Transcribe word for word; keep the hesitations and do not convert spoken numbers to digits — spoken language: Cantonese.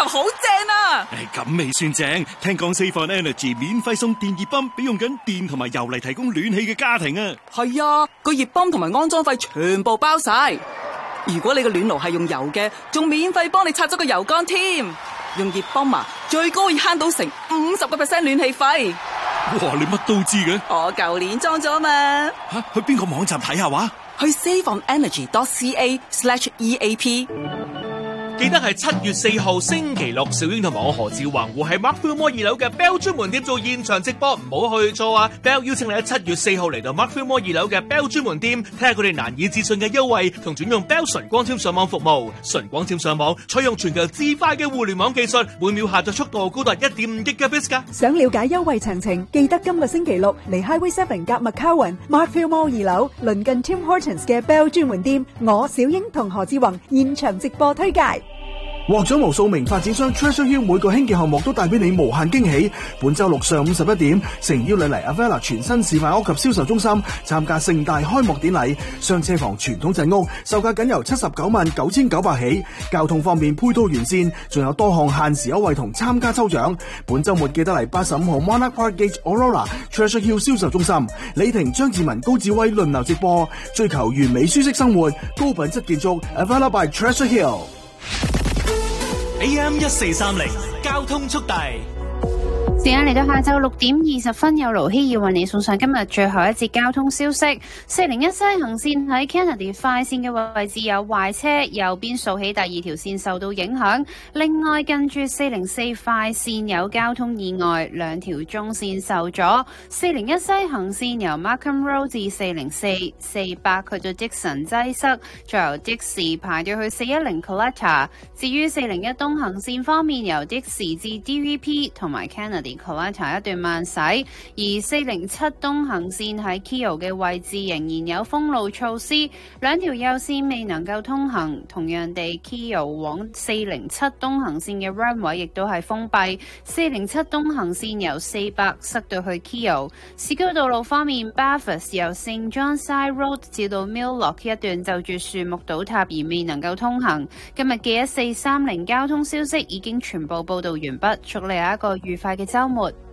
好正啊！ 誒，咁未算正，聽講 Save on Energy 免費送電熱泵俾用緊電同埋油嚟提供暖氣嘅家庭啊！ 係啊，個熱泵同埋安裝費全部包晒。如果你個暖爐係用油嘅，仲免費幫你拆咗個油缸添。用熱泵啊，最高可以慳到成五十個 percent 暖氣費。 哇，你乜都知嘅？ 我舊年裝咗嘛。 吓，去邊個網站睇下話？ 去 saveonenergy.ca slash eap。 記得係七月四號星期六，小英同埋我何志宏會喺 Markfield Mall 二樓嘅 Bell 專門店做現場直播，唔好去錯啊 ！Bell 邀請你喺七月四號嚟到 Markfield Mall 二樓嘅 Bell 專門店，睇下佢哋難以置信嘅優惠同轉用 Bell 純光纖上網服務。純光纖上網採用全球至快嘅互聯網技術，每秒下載速度高達一點五 Gigabits 噶。 想了解優惠詳情，記得今個星期六嚟 Highway Seven 夾 McCowan Markfield Mall 二樓，鄰近 Tim Hortons 嘅 Bell 專門店，我小英同何志宏現場直播推介。 獲獎無數名發展商 Treasure Hill 每個興建項目都帶俾你無限驚喜。本周六上午十一點，誠邀你嚟 Avella 全新示範屋及銷售中心參加盛大開幕典禮。雙車房傳統陣屋售價僅由七十九萬九千九百起，交通方面配套完善，仲有多項限時優惠同參加抽獎。本周末記得嚟八十五號 Monarch Park Gate Aurora Treasure Hill 銷售中心，李婷、張志文、高志威輪流直播，追求完美舒適生活，高品質建築 Avella by Treasure Hill。A M 一四三零交通速遞， 時間嚟到下晝六點二十分，有盧希要為你送上今日最後一節交通消息。四零一西行線喺 Kennedy 快線嘅位置有壞車，右邊掃起第二條線受到影響。另外近住四零四快線有交通意外，兩條中線受阻。四零一西行線由 Markham Road 至四零四、四百去到 Dixon 擠塞，再由的士排到去四一零 Coletta。至於四零一東行線方面，由的士至 D V P 同埋 Kennedy Coletta 一段慢駛，而四零七東行線喺 Keele 嘅位置仍然有封路措施，兩條右線未能夠通行。同樣地 Keele 往四零七東行線嘅 runway 亦都係封閉，四零七東行線由四百塞到去 Keele。市區道路方面 Bathurst 由 Saint John Side Road 至到 Milllock 一段就住樹木倒塌而未能夠通行。今日嘅一四三零交通消息已經全部報道完畢，祝你有一個愉快嘅週末。